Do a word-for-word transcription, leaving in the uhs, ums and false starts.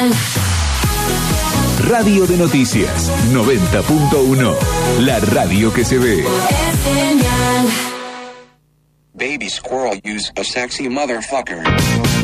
Radio de Noticias noventa punto uno, la radio que se ve. Baby squirrel use a sexy motherfucker.